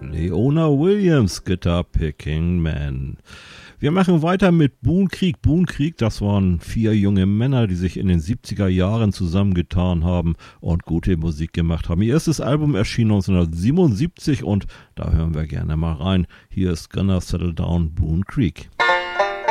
Leona Williams, Guitar Picking Man. Wir machen weiter mit Boone Creek. Boone Creek, das waren 4 junge Männer, die sich in den 70er Jahren zusammengetan haben und gute Musik gemacht haben. Ihr erstes Album erschien 1977 und da hören wir gerne mal rein. Hier ist Gonna Settle Down, Boone Creek.